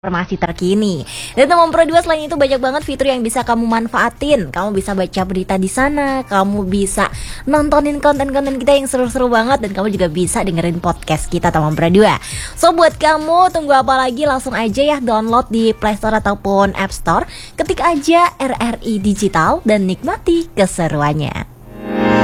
Informasi terkini. Dan Teman Pro 2 selain itu banyak banget fitur yang bisa kamu manfaatin. Kamu bisa baca berita di sana, kamu bisa nontonin konten-konten kita yang seru-seru banget, dan kamu juga bisa dengerin podcast kita Teman Pro 2. So buat kamu tunggu apa lagi, langsung aja ya download di Play Store ataupun App Store. Ketik aja RRI Digital dan nikmati keseruannya.